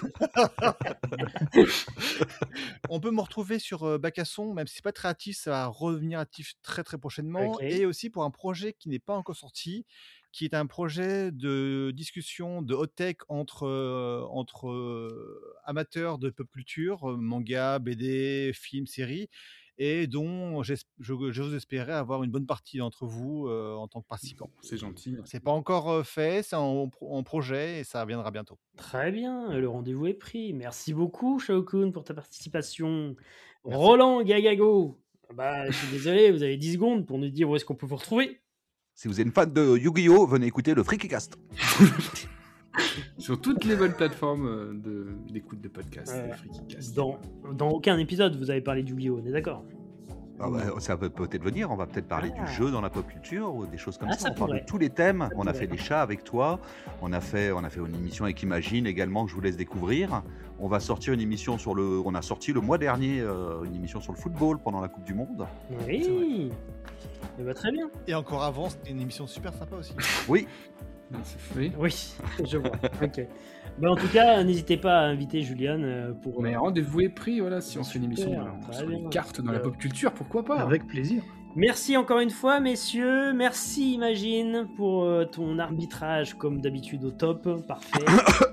On peut me retrouver sur euh, Bacasson, même si c'est pas très actif, ça va revenir actif très très prochainement. Ok. Et aussi pour un projet qui n'est pas encore sorti, qui est un projet de discussion de hot tech entre, euh, entre euh, amateurs de pop culture, euh, manga, B D, films, séries, et dont j'es- je- j'ose espérer avoir une bonne partie d'entre vous euh, en tant que participants. C'est gentil. C'est pas encore euh, fait, c'est en, pro- en projet et ça viendra bientôt. Très bien, le rendez-vous est pris. Merci beaucoup, Shao Kun, pour ta participation. Merci. Roland Gagago, bah, je suis désolé, vous avez dix secondes pour nous dire où est-ce qu'on peut vous retrouver. Si vous êtes une fan de Yu-Gi-Oh, venez écouter le Freakycast. Sur toutes les bonnes plateformes euh, de- d'écoute de, podcasts. Euh, des Freakycast. Dans, dans aucun épisode, vous avez parlé du Yu-Gi-Oh! On est d'accord? Ah ouais, ça peut peut-être venir, on va peut-être parler Ah. du jeu dans la pop culture ou des choses comme Ah, ça. ça On parle pourrait. de tous les thèmes. On a pourrait. fait les chats avec toi. On a fait, on a fait une émission avec Imagine également que je vous laisse découvrir. On va sortir une émission sur le. On a sorti le mois dernier euh, une émission sur le football pendant la Coupe du Monde. Oui. Eh ben, très bien. Et encore avant, c'était une émission super sympa aussi. Oui, Non, c'est fait. Oui, je vois. Ok. Ben, en tout cas, n'hésitez pas à inviter Juliane euh, pour. Mais rendez-vous est pris, voilà, si on fait une émission Super, euh, très sur les bien. cartes dans la Euh, pop culture, pourquoi pas? Avec plaisir. Merci encore une fois, messieurs. Merci, Imagine, pour euh, ton arbitrage, comme d'habitude, au top. Parfait.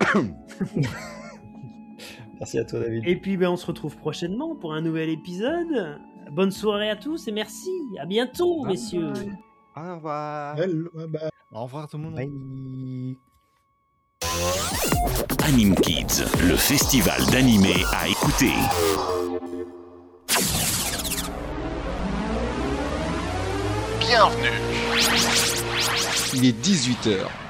Merci à toi, David. Et puis, ben, on se retrouve prochainement pour un nouvel épisode. Bonne soirée à tous et merci. À bientôt, Bye messieurs. bye. au revoir. Hello, bye bye. Au revoir tout le monde. Bye. Anime Kids, le festival d'animé à écouter. Bienvenue. Il est dix-huit heures.